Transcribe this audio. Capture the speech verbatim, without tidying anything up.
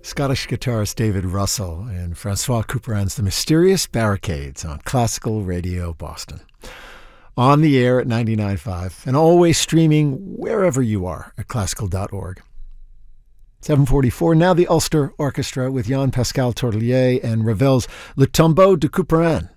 Scottish guitarist David Russell and Francois Couperin's The Mysterious Barricades on Classical Radio Boston. On the air at ninety-nine point five and always streaming wherever you are at classical dot org. seven forty-four, now the Ulster Orchestra with Jean-Pascal Tortelier and Ravel's Le Tombeau de Couperin.